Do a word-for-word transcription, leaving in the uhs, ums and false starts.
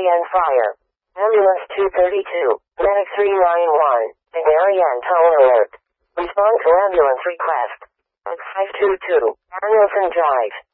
Darien Fire. Ambulance two thirty-two. Medic three ninety-one. The Darien Tower Alert. Respond to ambulance request. five two two. Danielson Drive.